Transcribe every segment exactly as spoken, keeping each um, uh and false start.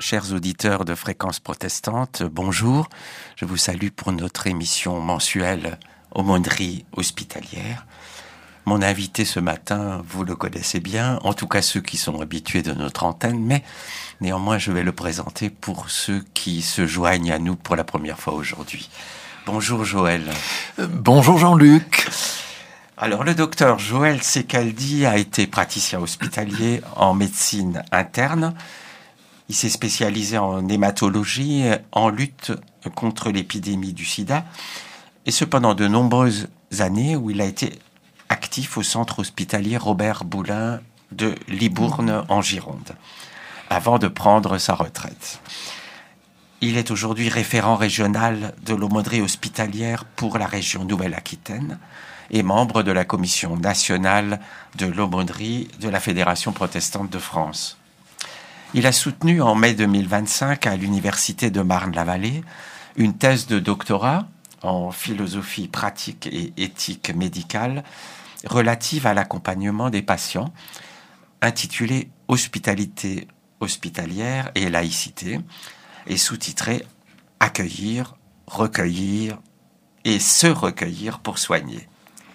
chers auditeurs de Fréquence Protestante, bonjour. Je vous salue pour notre émission mensuelle Aumônerie hospitalière. Mon invité ce matin, vous le connaissez bien, en tout cas ceux qui sont habitués de notre antenne, mais néanmoins je vais le présenter pour ceux qui se joignent à nous pour la première fois aujourd'hui. Bonjour Joël. Euh, bonjour Jean-Luc. Alors le docteur Joël Secaldi a été praticien hospitalier en médecine interne. Il s'est spécialisé en hématologie, en lutte contre l'épidémie du sida, et ce pendant de nombreuses années où il a été actif au centre hospitalier Robert Boulin de Libourne en Gironde, avant de prendre sa retraite. Il est aujourd'hui référent régional de l'aumônerie hospitalière pour la région Nouvelle-Aquitaine et membre de la commission nationale de l'aumônerie de la Fédération protestante de France. Il a soutenu en mai deux mille vingt-cinq à l'Université de Marne-la-Vallée une thèse de doctorat en philosophie pratique et éthique médicale relative à l'accompagnement des patients, intitulée « Hospitalité hospitalière et laïcité » et sous-titrée « Accueillir, recueillir et se recueillir pour soigner ».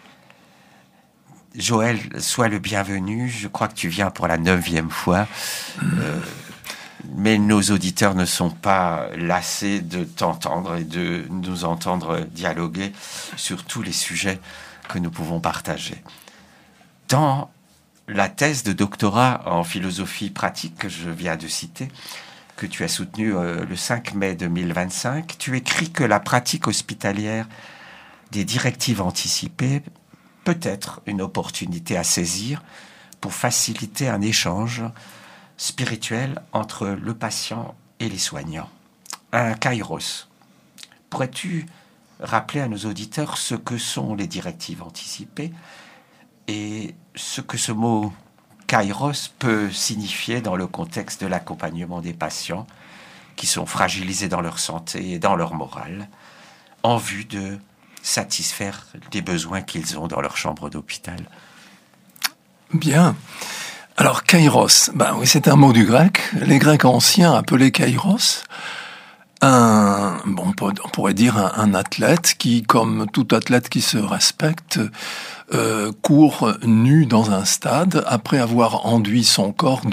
Joël, sois le bienvenu. Je crois que tu viens pour la neuvième fois. Euh, mais nos auditeurs ne sont pas lassés de t'entendre et de nous entendre dialoguer sur tous les sujets que nous pouvons partager. Dans la thèse de doctorat en philosophie pratique que je viens de citer, que tu as soutenue euh, le cinq mai deux mille vingt-cinq, tu écris que la pratique hospitalière des directives anticipées peut être une opportunité à saisir pour faciliter un échange spirituel entre le patient et les soignants. Un kairos. Pourrais-tu rappeler à nos auditeurs ce que sont les directives anticipées et ce que ce mot kairos peut signifier dans le contexte de l'accompagnement des patients qui sont fragilisés dans leur santé et dans leur morale en vue de satisfaire les besoins qu'ils ont dans leur chambre d'hôpital. Bien. Alors, kairos, ben oui, c'est un mot du grec. Les Grecs anciens appelaient kairos un, bon, on pourrait dire un, un athlète qui, comme tout athlète qui se respecte, euh, court nu dans un stade après avoir enduit son corps